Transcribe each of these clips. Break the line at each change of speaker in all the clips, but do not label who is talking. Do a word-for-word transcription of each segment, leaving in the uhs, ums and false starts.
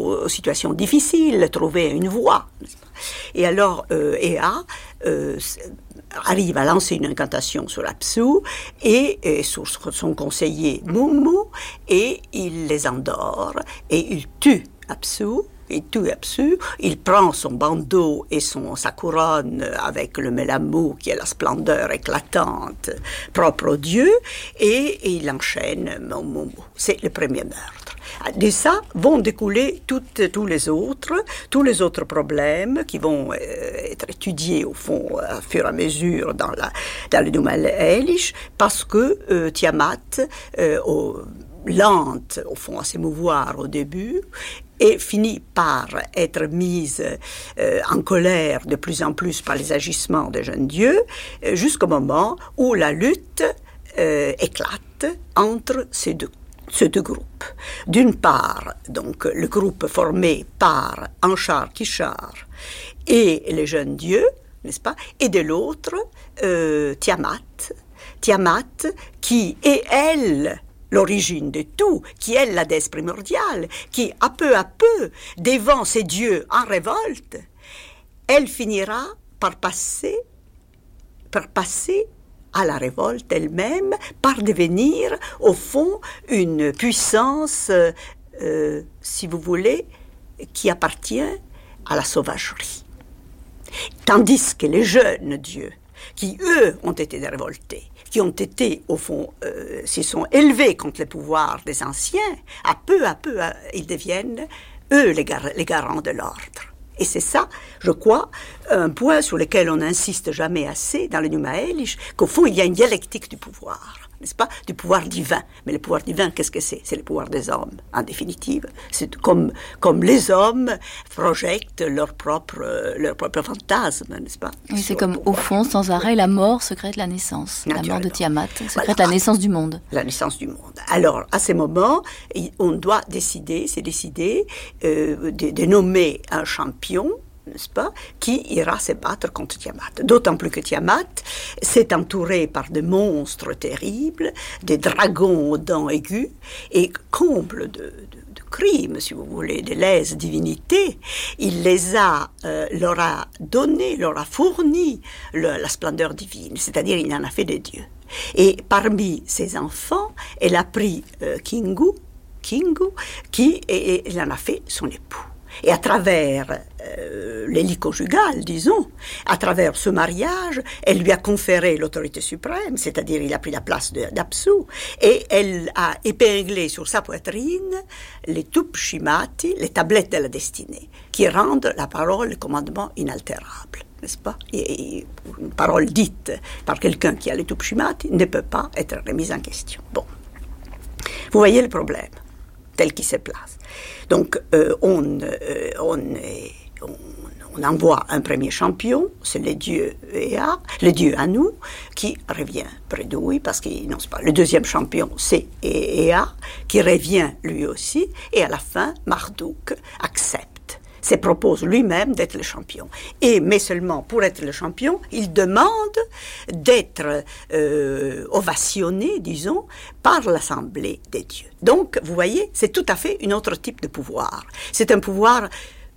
aux situations difficiles, trouver une voie. Et alors, euh, Ea euh, arrive à lancer une incantation sur Apsu et, et sur son conseiller Mumu, et il les endort et il tue Apsu. Il tue Apsu, il prend son bandeau et son, sa couronne avec le Melamu, qui est la splendeur éclatante propre au dieu, et, et il enchaîne Mumu. C'est le premier meurtre. De ça vont découler toutes, tous les autres, tous les autres problèmes qui vont euh, être étudiés au fond à fur et à mesure dans, la, dans le Numa Elish, parce que euh, Tiamat, euh, au, lente au fond à s'émouvoir au début, et finit par être mise euh, en colère de plus en plus par les agissements des jeunes dieux, euh, jusqu'au moment où la lutte euh, éclate entre ces deux, ces deux groupes. D'une part, donc, le groupe formé par Anshar Kishar et les jeunes dieux, n'est-ce pas, et de l'autre, euh, Tiamat, Tiamat qui est elle l'origine de tout, qui est la déesse primordiale, qui, à peu à peu, devant ces dieux en révolte, elle finira par passer, par passer à la révolte elle-même, par devenir, au fond, une puissance, euh, si vous voulez, qui appartient à la sauvagerie. Tandis que les jeunes dieux, qui, eux, ont été révoltés, qui ont été, au fond, euh, s'y sont élevés contre le pouvoir des anciens, à peu à peu, à, ils deviennent, eux, les, gar- les garants de l'ordre. Et c'est ça, je crois, un point sur lequel on n'insiste jamais assez dans le Numa Elish, qu'au fond, il y a une dialectique du pouvoir, n'est-ce pas, du pouvoir divin. Mais le pouvoir divin, qu'est-ce que c'est? C'est le pouvoir des hommes, en définitive. C'est comme, comme les hommes projettent leur propre, leur propre fantasme, n'est-ce pas?
Oui, c'est comme, au fond, sans arrêt, la mort secrète la naissance. La mort de Tiamat secrète voilà. la naissance du monde.
La naissance du monde. Alors, à ces moments, on doit décider, c'est décider euh, de, de nommer un champion, n'est-ce pas, qui ira se battre contre Tiamat. D'autant plus que Tiamat s'est entouré par des monstres terribles, des dragons aux dents aiguës, et comble de, de, de crimes, si vous voulez, de lèse divinité, il les a, euh, leur a donné, leur a fourni le, la splendeur divine, c'est-à-dire il en a fait des dieux. Et parmi ses enfants, elle a pris euh, Kingu, Kingu, qui et, et, il en a fait son époux. Et à travers euh, les lits conjugales, disons, à travers ce mariage, elle lui a conféré l'autorité suprême, c'est-à-dire il a pris la place de, d'Apsu, et elle a épinglé sur sa poitrine les Tupshimati, les tablettes de la destinée, qui rendent la parole, le commandement inaltérable, n'est-ce pas? Et, et une parole dite par quelqu'un qui a les Tupshimati ne peut pas être remise en question. Bon, vous voyez le problème tel qu'il se place. Donc, euh, on, euh, on, est, on, on envoie un premier champion, c'est le dieu Ea, le dieu Anu, qui revient près de lui, parce qu'il n'ose pas. Le deuxième champion, c'est Ea, qui revient lui aussi, et à la fin, Marduk accepte, se propose lui-même d'être le champion. Et, mais seulement pour être le champion, il demande d'être euh, ovationné, disons, par l'Assemblée des dieux. Donc, vous voyez, c'est tout à fait un autre type de pouvoir. C'est un pouvoir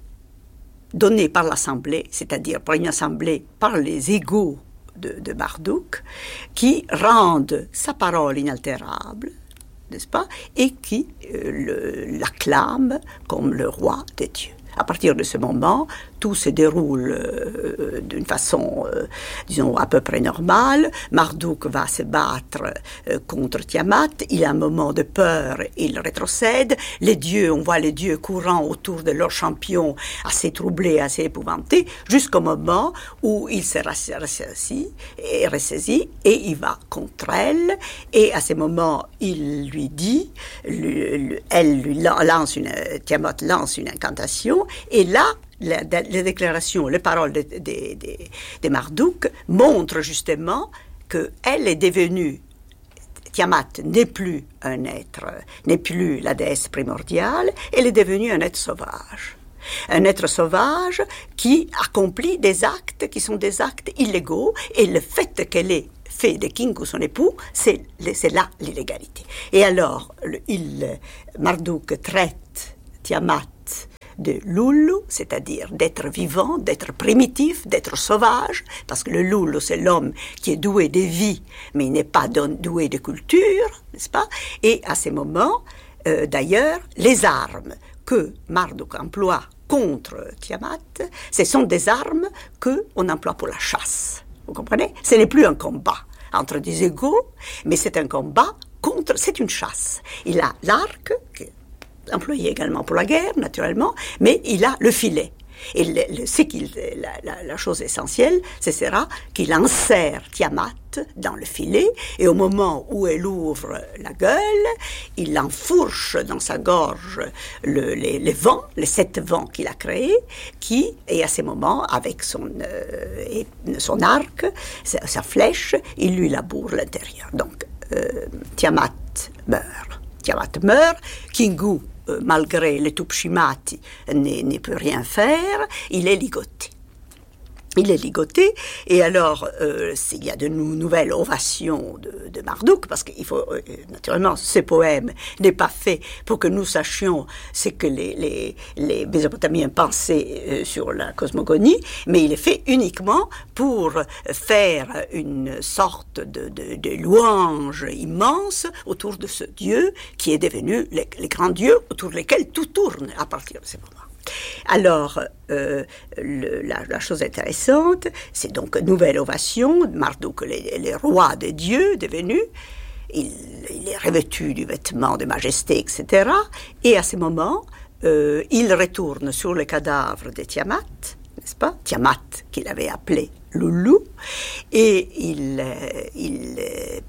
donné par l'Assemblée, c'est-à-dire par une Assemblée, par les égaux de, de Marduk, qui rendent sa parole inaltérable, n'est-ce pas, et qui euh, le, l'acclament comme le roi des dieux. À partir de ce moment, tout se déroule euh, d'une façon, euh, disons, à peu près normale. Marduk va se battre euh, contre Tiamat. Il a un moment de peur, il rétrocède. Les dieux, on voit les dieux courant autour de leur champion, assez troublés, assez épouvantés, jusqu'au moment où il se ressaisit et ressaisit et il va contre elle. Et à ce moment, il lui dit, lui, lui, elle lui lance une, Tiamat lance une incantation. Et là, les déclarations, les paroles de, de, de, de Marduk montrent justement qu'elle est devenue, Tiamat n'est plus un être, n'est plus la déesse primordiale, elle est devenue un être sauvage. Un être sauvage qui accomplit des actes qui sont des actes illégaux, et le fait qu'elle ait fait de Kingu son époux, c'est, c'est là l'illégalité. Et alors, il, Marduk traite Tiamat de Lulu, c'est-à-dire d'être vivant, d'être primitif, d'être sauvage, parce que le Lulu, c'est l'homme qui est doué de vie, mais il n'est pas doué de culture, n'est-ce pas? Et à ces moments, euh, d'ailleurs, les armes que Marduk emploie contre Tiamat, ce sont des armes qu'on emploie pour la chasse. Vous comprenez? Ce n'est plus un combat entre des égaux, mais c'est un combat contre, c'est une chasse. Il a l'arc, qui est employé également pour la guerre, naturellement, mais il a le filet. Et le, le, c'est qu'il, la, la, la chose essentielle, ce sera qu'il insère Tiamat dans le filet, et au moment où elle ouvre la gueule, il enfourche dans sa gorge le, les, les vents, les sept vents qu'il a créés, qui, et à ces moments, avec son, euh, et son arc, sa, sa flèche, il lui laboure l'intérieur. Donc, euh, Tiamat meurt. Tiamat meurt, Kingu, Euh, malgré les Tupshimati, ne peut rien faire, il est ligoté. Il est ligoté, et alors euh, il y a de nou- nouvelles ovations de, de Marduk, parce qu'il faut, euh, naturellement, ce poème n'est pas fait pour que nous sachions ce que les, les, les Mésopotamiens pensaient euh, sur la cosmogonie, mais il est fait uniquement pour faire une sorte de, de, de louange immense autour de ce Dieu qui est devenu les, les grands dieux autour desquels tout tourne à partir de ce moment. Alors, euh, le, la, la chose intéressante, c'est donc une nouvelle ovation, Marduk, les, les rois des dieux devenus, il, il est revêtu du vêtement de majesté, et cetera. Et à ce moment, euh, il retourne sur le cadavre de Tiamat, n'est-ce pas? Tiamat, qu'il avait appelé Lulu, et il, euh, il euh,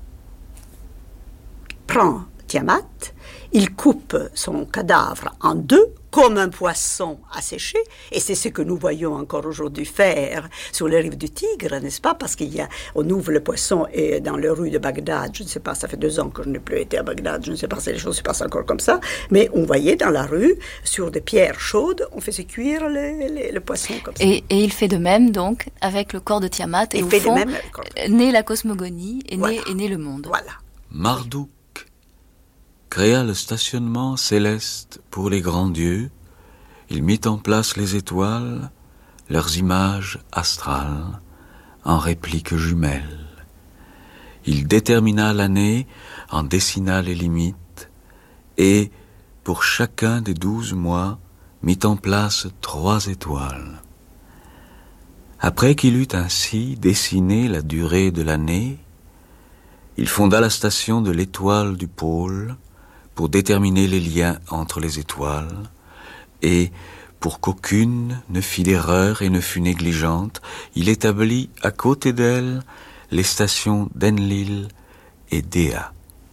prend Tiamat, il coupe son cadavre en deux, comme un poisson asséché, et c'est ce que nous voyons encore aujourd'hui faire sur les rives du Tigre, n'est-ce pas? Parce qu'il y a, on ouvre le poisson et dans les rues de Bagdad, je ne sais pas, ça fait deux ans que je n'ai plus été à Bagdad, je ne sais pas si les choses se passent encore comme ça, mais on voyait dans la rue, sur des pierres chaudes, on faisait cuire le, le, le poisson comme ça.
Et, et il fait de même, donc, avec le corps de Tiamat, et il au fait fond, de même naît la cosmogonie, et voilà. naît, est né le monde.
Voilà.
Marduk créa le stationnement céleste pour les grands dieux, il mit en place les étoiles, leurs images astrales, en répliques jumelles. Il détermina l'année, en dessina les limites, et, pour chacun des douze mois, mit en place trois étoiles. Après qu'il eut ainsi dessiné la durée de l'année, il fonda la station de l'étoile du pôle, pour déterminer les liens entre les étoiles, et, pour qu'aucune ne fît d'erreur et ne fût négligente, il établit à côté d'elle les stations d'Enlil et d'Ea.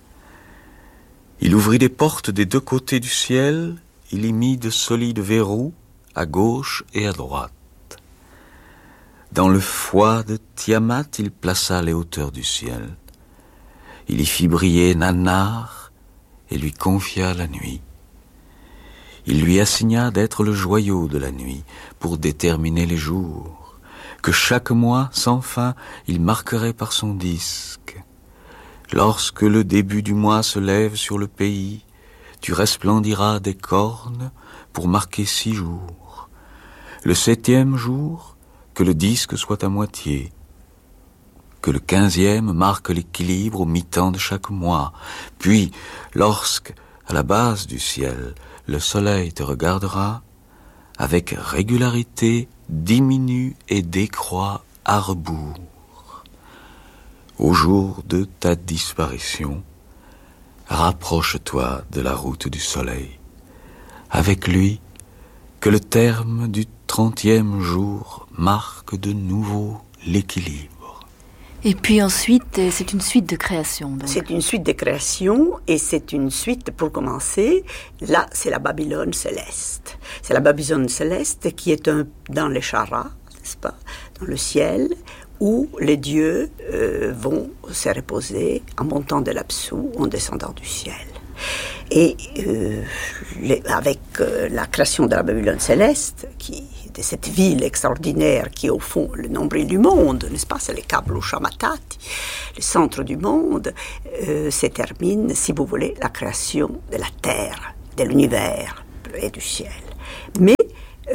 Il ouvrit les portes des deux côtés du ciel, il y mit de solides verrous à gauche et à droite. Dans le foie de Tiamat, il plaça les hauteurs du ciel. Il y fit briller Nannar, et lui confia la nuit. Il lui assigna d'être le joyau de la nuit pour déterminer les jours, que chaque mois, sans fin, il marquerait par son disque. Lorsque le début du mois se lève sur le pays, tu resplendiras des cornes pour marquer six jours. Le septième jour, que le disque soit à moitié, que le quinzième marque l'équilibre au mi-temps de chaque mois. Puis, lorsque, à la base du ciel, le soleil te regardera, avec régularité diminue et décroît à rebours. Au jour de ta disparition, rapproche-toi de la route du soleil. Avec lui, que le terme du trentième jour marque de nouveau l'équilibre.
Et puis ensuite, c'est une suite de création. Donc.
C'est une suite de création, et c'est une suite, pour commencer, là, c'est la Babylone céleste. C'est la Babylone céleste qui est un, dans les charas, n'est-ce pas, dans le ciel, où les dieux euh, vont se reposer en montant de l'Apsu, en descendant du ciel. Et euh, les, avec euh, la création de la Babylone céleste, qui, de cette ville extraordinaire qui est au fond le nombril du monde, n'est-ce pas, c'est les Kablu Shamatati, le centre du monde, euh, se termine, si vous voulez, la création de la terre, de l'univers et du ciel. Mais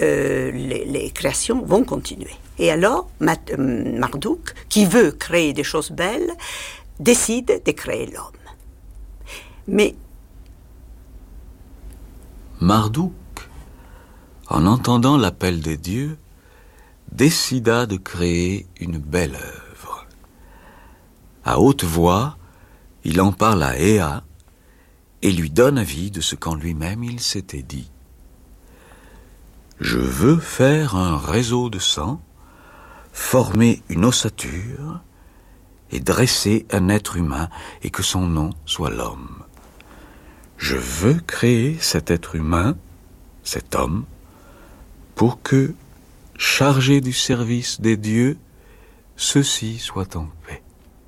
euh, les, les créations vont continuer. Et alors, Marduk, qui veut créer des choses belles, décide de créer l'homme. Mais
Marduk, en entendant l'appel des dieux, décida de créer une belle œuvre. À haute voix, il en parle à Ea et lui donne avis de ce qu'en lui-même il s'était dit. Je veux faire un réseau de sang, former une ossature et dresser un être humain et que son nom soit l'homme. Je veux créer cet être humain, cet homme, pour que, chargé du service des dieux, ceux-ci soient en paix.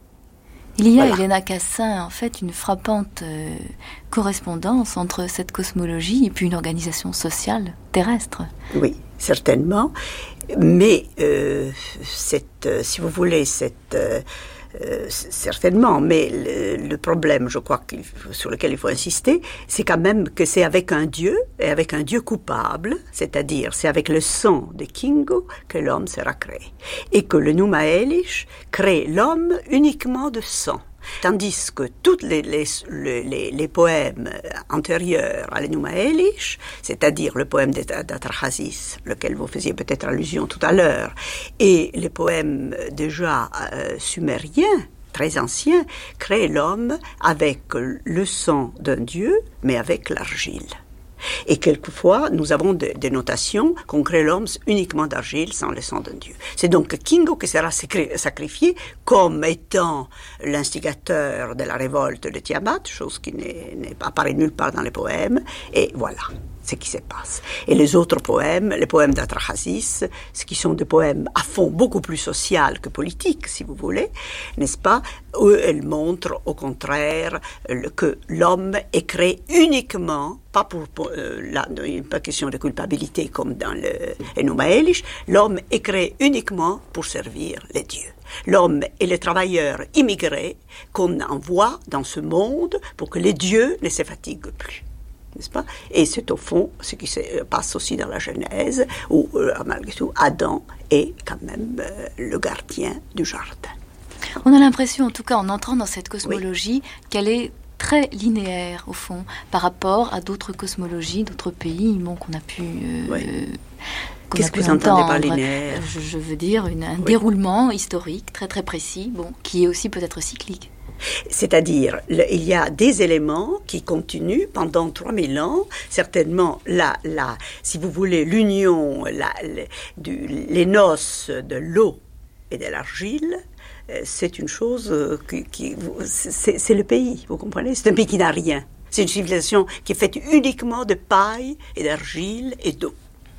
Il y a,
Voilà.
Helena Cassin, en fait, une frappante euh, correspondance entre cette cosmologie et puis une organisation sociale terrestre.
oui, certainement. Mais euh, cette, euh, si vous voulez, cette euh, Euh, certainement, mais le, le problème, je crois, qu'il, sur lequel il faut insister, c'est quand même que c'est avec un dieu, et avec un dieu coupable, c'est-à-dire c'est avec le sang de Kingo que l'homme sera créé. Et que le Numa Elish crée l'homme uniquement de sang. Tandis que tous les, les, les, les poèmes antérieurs à l'Enuma Elish, c'est-à-dire le poème d'Atrahasis, lequel vous faisiez peut-être allusion tout à l'heure, et les poèmes déjà euh, sumériens, très anciens, créent l'homme avec le sang d'un dieu, mais avec l'argile. Et quelquefois, nous avons des, des notations qu'on crée l'homme uniquement d'argile sans le sang d'un dieu. C'est donc Kingo qui sera sacrifié comme étant l'instigateur de la révolte de Tiamat, chose qui n'est, n'est pas apparaît nulle part dans les poèmes, et voilà ce qui se passe. Et les autres poèmes, les poèmes d'Atrahasis, ce qui sont des poèmes à fond beaucoup plus social que politique, si vous voulez, n'est-ce pas, eux, elles montrent au contraire que l'homme est créé uniquement, pas pour, pour euh, la, pas question de culpabilité comme dans le Enuma Elish, l'homme est créé uniquement pour servir les dieux. L'homme est le travailleur immigré qu'on envoie dans ce monde pour que les dieux ne se fatiguent plus. N'est-ce pas? Et c'est au fond ce qui se passe aussi dans la Genèse, où, euh, malgré tout, Adam est quand même euh, le gardien du jardin.
On a l'impression, en tout cas en entrant dans cette cosmologie, oui, qu'elle est très linéaire, au fond, par rapport à d'autres cosmologies, d'autres pays, bon, qu'on a pu... Euh,
oui.
qu'on
Qu'est-ce
a
que
pu
vous entendez
entendre.
par linéaire?
je, je veux dire une, un oui. déroulement historique très très précis, bon, qui est aussi peut-être cyclique.
C'est-à-dire, le, il y a des éléments qui continuent pendant trois mille ans. Certainement, la, la, si vous voulez, l'union, la, le, du, les noces de l'eau et de l'argile, euh, c'est une chose qui... qui c'est, c'est le pays, vous comprenez? C'est un pays qui n'a rien. C'est une civilisation qui est faite uniquement de paille et d'argile et d'eau.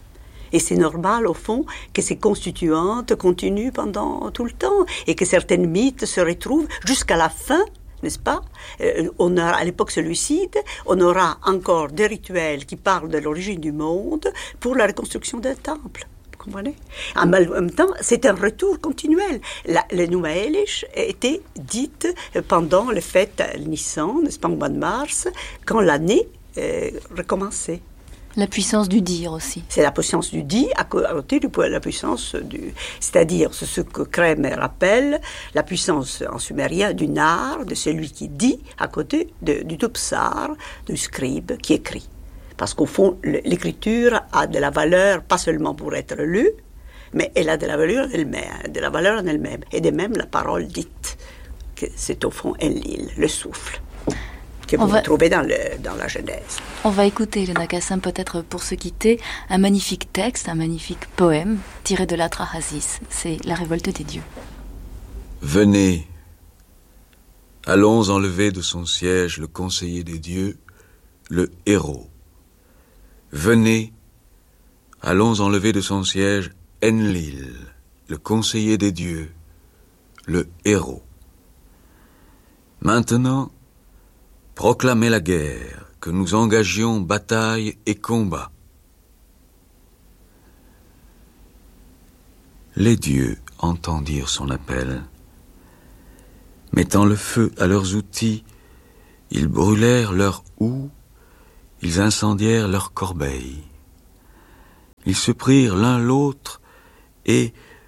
Et c'est normal, au fond, que ces constituantes continuent pendant tout le temps et que certaines mythes se retrouvent jusqu'à la fin, n'est-ce pas? euh, on a, à l'époque seleucide, on aura encore des rituels qui parlent de l'origine du monde pour la reconstruction d'un temple. Vous comprenez? En même temps, c'est un retour continuel. La, le Numa Elish était dite pendant les fêtes Nissan, n'est-ce pas, au mois de mars, quand l'année euh, recommençait.
La puissance du dire aussi.
C'est la puissance du dit à côté de la puissance du... C'est-à-dire, c'est ce que Kremer appelle la puissance en sumérien du nar, de celui qui dit, à côté de, du tupsar, du scribe qui écrit. Parce qu'au fond, l'écriture a de la valeur, pas seulement pour être lue, mais elle a de la valeur en elle-même, de la valeur en elle-même. Et de même la parole dite, que c'est au fond Enlil, le souffle, que vous va... trouvez dans, le, dans la Genèse.
On va écouter, Helena Cassin, peut-être pour se quitter, un magnifique texte, un magnifique poème tiré de l'Atrahasis. C'est La révolte des dieux.
Venez, allons enlever de son siège le conseiller des dieux, le héros. Venez, allons enlever de son siège Enlil, le conseiller des dieux, le héros. Maintenant, proclamez la guerre, que nous engagions bataille et combat. Les dieux entendirent son appel. Mettant le feu à leurs outils, ils brûlèrent leurs houes, ils incendièrent leurs corbeilles. Ils se prirent l'un l'autre et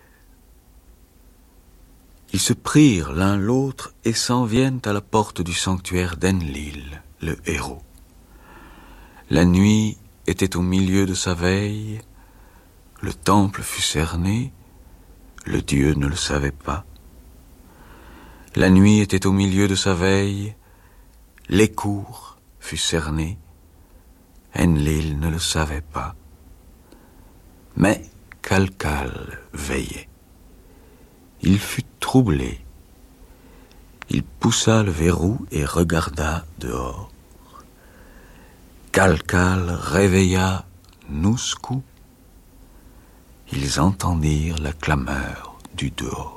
Ils se prirent l'un l'autre et s'en viennent à la porte du sanctuaire d'Enlil, le héros. La nuit était au milieu de sa veille, le temple fut cerné, le Dieu ne le savait pas. La nuit était au milieu de sa veille, l'écour fut cerné, Enlil ne le savait pas. Mais Calcal veillait. Il fut troublé. Il poussa le verrou et regarda dehors. Calcal réveilla Nouscou. Ils entendirent la clameur du dehors.